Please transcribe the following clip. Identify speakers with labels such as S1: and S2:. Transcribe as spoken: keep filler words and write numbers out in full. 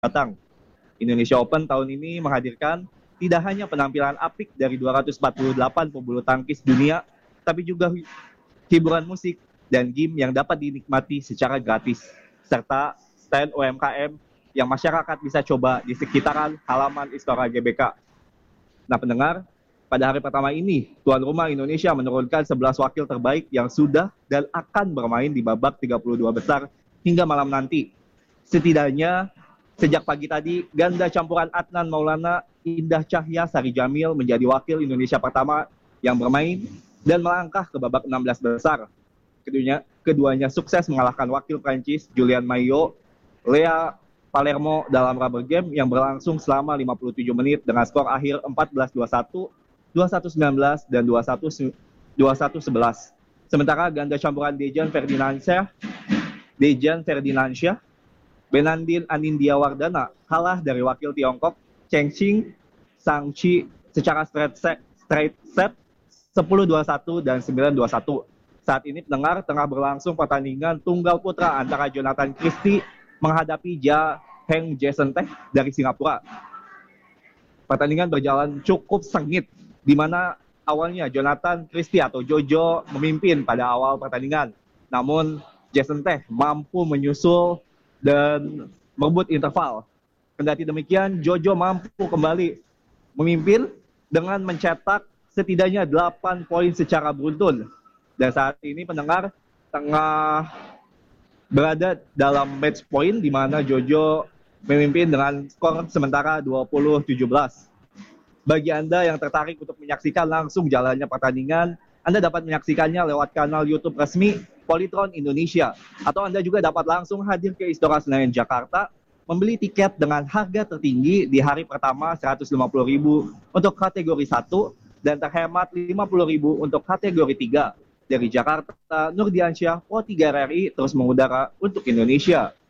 S1: datang. Indonesia Open tahun ini menghadirkan tidak hanya penampilan apik dari dua ratus empat puluh delapan pebulu tangkis dunia, tapi juga hiburan musik dan game yang dapat dinikmati secara gratis, serta stand U M K M yang masyarakat bisa coba di sekitaran halaman Istora G B K. Nah pendengar, pada hari pertama ini, tuan rumah Indonesia menurunkan sebelas wakil terbaik yang sudah dan akan bermain di babak tiga puluh dua besar hingga malam nanti. Setidaknya, sejak pagi tadi, ganda campuran Adnan Maulana, Indah Cahya, Sari Jamil menjadi wakil Indonesia pertama yang bermain dan melangkah ke babak enam belas besar. Keduanya, keduanya sukses mengalahkan wakil Prancis Julian Mayo, Lea Palermo dalam rubber game yang berlangsung selama lima puluh tujuh menit dengan skor akhir empat belas dua puluh satu, dua puluh satu sembilan belas, dan dua puluh satu sebelas. Sementara ganda campuran Dejan Ferdinandsyah, Dejan Ferdinandsyah, Benandin Anindya Wardana kalah dari wakil Tiongkok Cheng Xing Sangchi secara straight set, straight set sepuluh dua puluh satu dan sembilan dua puluh satu. Saat ini pendengar tengah berlangsung pertandingan tunggal putra antara Jonathan Christie menghadapi Ja Heng Jason Teh dari Singapura. Pertandingan berjalan cukup sengit, di mana awalnya Jonathan Christie atau Jojo memimpin pada awal pertandingan. Namun Jason Teh mampu menyusul dan merebut interval. Kendati demikian, Jojo mampu kembali memimpin dengan mencetak setidaknya delapan poin secara beruntun. Dan saat ini pendengar tengah berada dalam match point di mana Jojo memimpin dengan skor sementara dua puluh tujuh belas. Bagi Anda yang tertarik untuk menyaksikan langsung jalannya pertandingan, Anda dapat menyaksikannya lewat kanal YouTube resmi Polytron Indonesia. Atau Anda juga dapat langsung hadir ke Istora Senayan Jakarta, membeli tiket dengan harga tertinggi di hari pertama seratus lima puluh ribu untuk kategori satu dan terhemat lima puluh ribu untuk kategori tiga. Dari Jakarta, Nurdiansyah, O tiga R R I terus mengudara untuk Indonesia.